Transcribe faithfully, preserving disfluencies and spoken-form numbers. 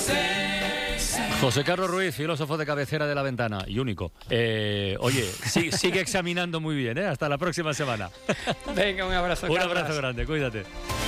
José Carlos Ruiz, filósofo de cabecera de La Ventana y único. Eh, oye, sigue, sigue examinando muy bien, ¿eh? Hasta la próxima semana. Venga, un abrazo. Un abrazo grande, cuídate.